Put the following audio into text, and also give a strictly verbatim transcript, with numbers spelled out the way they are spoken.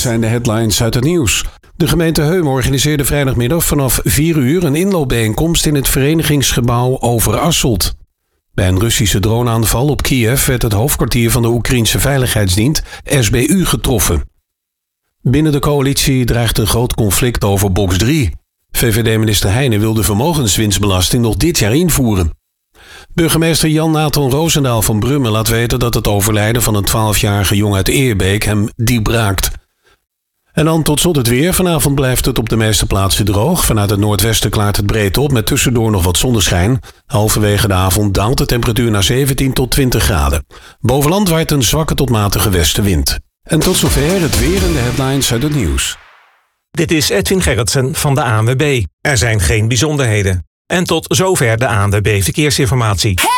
zijn de headlines uit het nieuws. De gemeente Heum organiseerde vrijdagmiddag vanaf vier uur een inloopbijeenkomst in het verenigingsgebouw Overasselt. Bij een Russische droneaanval op Kiev werd het hoofdkwartier van de Oekraïnse veiligheidsdienst S B U getroffen. Binnen de coalitie dreigt een groot conflict over box drie. V V D-minister Heijnen wil de vermogenswinstbelasting nog dit jaar invoeren. Burgemeester Jan-Nathan Roosendaal van Brummen laat weten dat het overlijden van een twaalfjarige jongen uit Eerbeek hem diep raakt. En dan tot slot het weer. Vanavond blijft het op de meeste plaatsen droog. Vanuit het noordwesten klaart het breed op met tussendoor nog wat zonneschijn. Halverwege de avond daalt de temperatuur naar zeventien tot twintig graden. Boven land waait een zwakke tot matige westenwind. En tot zover het weer en de headlines uit het nieuws. Dit is Edwin Gerritsen van de A N W B. Er zijn geen bijzonderheden. En tot zover de A N W B Verkeersinformatie.